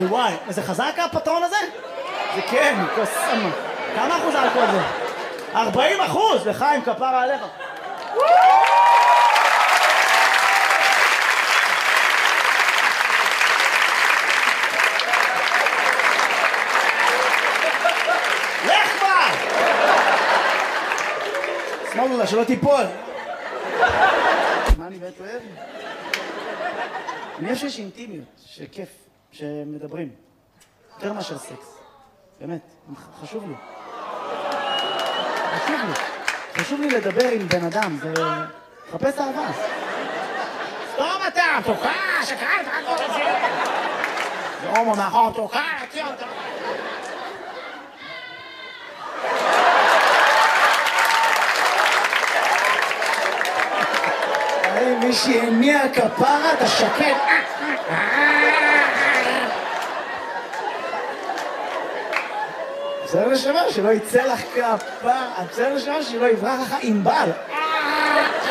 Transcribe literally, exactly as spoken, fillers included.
וואי, זה חזק הפטרון הזה? זה כן, קוסם. כמה אחוז אלכוהול זה? ארבעים אחוז! לחיים, כפרה עליך. לך כבר! שמאלו לה, שלא תיפול. מה אני באמת אוהב? אני חושב שיש אינטימיות, שכיף, שמדברים. יותר מאשר סקס. באמת, חשוב לי. חשוב לי. חשוב לי לדבר עם בן אדם, זה... חפש אהבה. סתום אתה, תוקע, שקראת, הכל את זה. זה הומו מאחור, תוקע, תציע אותה. מי שהניע כפרה, אתה שקט. בסדר לשמה, שלא יצא לך כפרה. בסדר לשמה, שלא יברח לך עם בל.